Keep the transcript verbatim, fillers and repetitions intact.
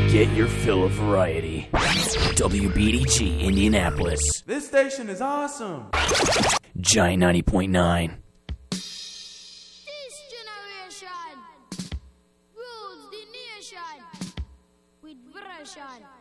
Get your fill of variety. W B D G Indianapolis. This station is awesome. Giant ninety point nine. This generation rules the nation with version.